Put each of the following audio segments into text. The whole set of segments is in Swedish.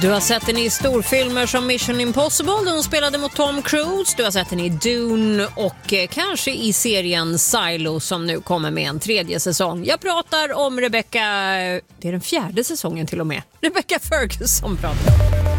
Du har sett den i storfilmer som Mission Impossible, där hon spelade mot Tom Cruise. Du har sett den i Dune och kanske i serien Silo som nu kommer med en 3:e säsong. Jag pratar om Rebecca, det är den 4:e säsongen till och med. Rebecca Ferguson pratar.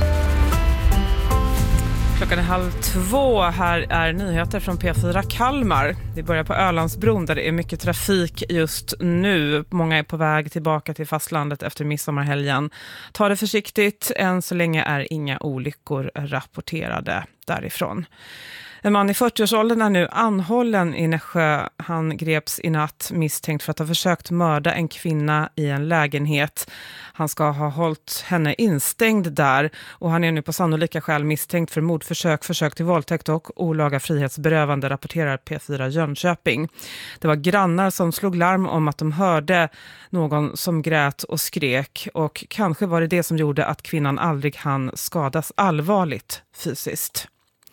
Klockan är 1:30. Här är nyheter från P4 Kalmar. Vi börjar på Ölandsbron där det är mycket trafik just nu. Många är på väg tillbaka till fastlandet efter midsommarhelgen. Ta det försiktigt. Än så länge är inga olyckor rapporterade därifrån. En man i 40-årsåldern är nu anhållen i Nässjö. Han greps i natt misstänkt för att ha försökt mörda en kvinna i en lägenhet. Han ska ha hållit henne instängd där och han är nu på sannolika skäl misstänkt för mordförsök, försök till våldtäkt och olaga frihetsberövande, rapporterar P4 Jönköping. Det var grannar som slog larm om att de hörde någon som grät och skrek och kanske var det som gjorde att kvinnan aldrig hann skadas allvarligt fysiskt.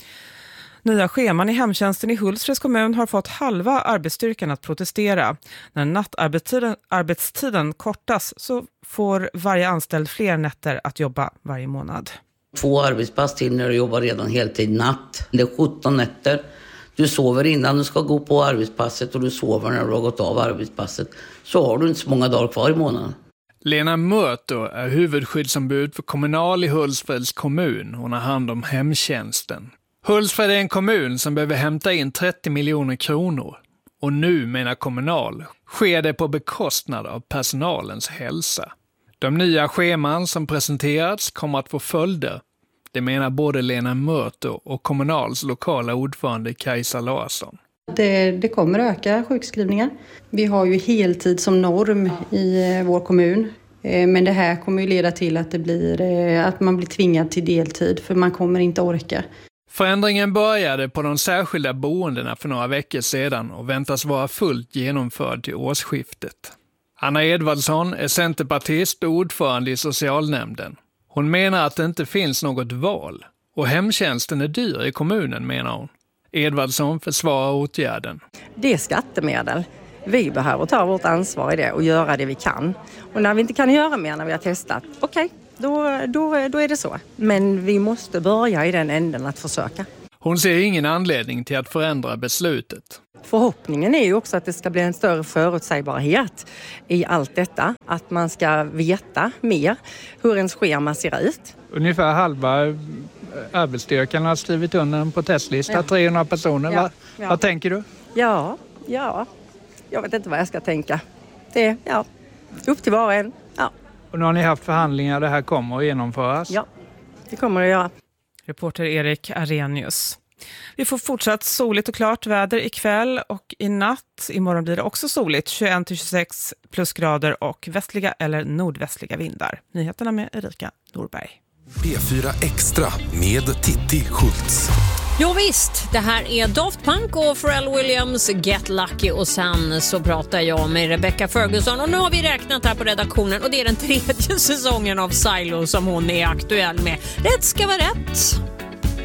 Nya scheman i hemtjänsten i Hultsfreds kommun har fått halva arbetsstyrkan att protestera. När nattarbetstiden kortas så får varje anställd fler nätter att jobba varje månad. 2 arbetspass till när du jobbar redan heltid natt. Det är 17 nätter. Du sover innan du ska gå på arbetspasset och du sover när du har gått av arbetspasset. Så har du inte så många dagar kvar i månaden. Lena Mörto är huvudskyddsombud för Kommunal i Hultsfreds kommun. Hon har hand om hemtjänsten. Hultsfred är en kommun som behöver hämta in 30 miljoner kronor. Och nu, menar Kommunal, sker det på bekostnad av personalens hälsa. De nya scheman som presenterats kommer att få följder. Det menar både Lena Mörto och Kommunals lokala ordförande Kajsa Larsson. Det kommer öka sjukskrivningar. Vi har ju heltid som norm i vår kommun. Men det här kommer ju leda till att man blir tvingad till deltid för man kommer inte orka. Förändringen började på de särskilda boendena för några veckor sedan och väntas vara fullt genomförd till årsskiftet. Anna Edvardsson är centerpartist och ordförande i socialnämnden. Hon menar att det inte finns något val och hemtjänsten är dyr i kommunen, menar hon. Edvardsson försvarar åtgärden. Det är skattemedel. Vi behöver ta vårt ansvar i det och göra det vi kan. Och när vi inte kan göra mer när vi har testat, okej. Då är det så. Men vi måste börja i den änden att försöka. Hon ser ingen anledning till att förändra beslutet. Förhoppningen är ju också att det ska bli en större förutsägbarhet i allt detta. Att man ska veta mer hur ens schema ser ut. Ungefär halva arbetsstyrkan har skrivit under en protestlista, 300 personer. Ja. Vad tänker du? Ja, jag vet inte vad jag ska tänka. Det är upp till var och en. Ja. Och nu har ni haft förhandlingar, det här kommer att genomföras? Ja, det kommer att göra. Reporter Erik Arrhenius. Vi får fortsatt soligt och klart väder ikväll och i natt. Imorgon blir det också soligt, 21-26 plusgrader och västliga eller nordvästliga vindar. Nyheterna med Erika Norberg. P4 Extra med Titti Schultz. Jo visst, det här är Daft Punk och Pharrell Williams Get Lucky och sen så pratar jag med Rebecca Ferguson och nu har vi räknat här på redaktionen och det är den 3:e säsongen av Silo som hon är aktuell med. Rätt ska vara rätt.